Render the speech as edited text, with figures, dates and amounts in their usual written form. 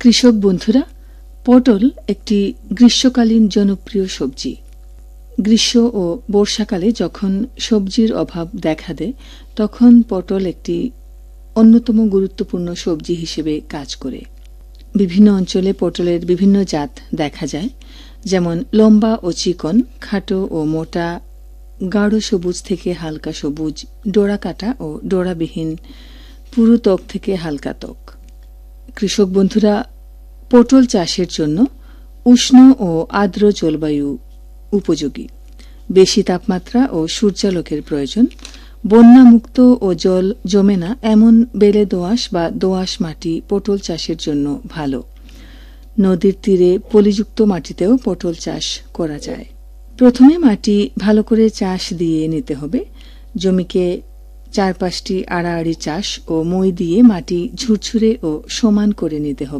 কৃষক বন্ধুরা, পটল একটি গ্রীষ্মকালীন জনপ্রিয় সবজি। গ্রীষ্ম ও বর্ষাকালে যখন সবজির অভাব দেখা দেয় তখন পটল একটি অন্যতম গুরুত্বপূর্ণ সবজি হিসেবে কাজ করে। বিভিন্ন অঞ্চলে পটলের বিভিন্ন জাত দেখা যায়, যেমন লম্বা ও চিকন, খাটো ও মোটা, গাঢ় সবুজ থেকে হালকা সবুজ, ডোরা কাটা ও ডোরাবিহীন, পুরু ত্বক থেকে হালকা ত্বক। কৃষক বন্ধুরা, পটল চাষের জন্য উষ্ণ ও আর্দ্র জলবায়ু উপযোগী। বেশি তাপমাত্রা ও সূর্যালোকের প্রয়োজন। বন্যামুক্ত ও জল জমে না এমন বেলে দোআঁশ বা দোআঁশ মাটি পটল চাষের জন্য ভালো। নদীর তীরে পলিযুক্ত মাটিতেও পটল চাষ করা যায়। প্রথমে মাটি ভালো করে চাষ দিয়ে নিতে হবে। জমিকে 4-5টি আড়াআড়ি চাষ ও মই দিয়ে মাটি ঝুরঝুরে ও সমান করে নিতে হবে।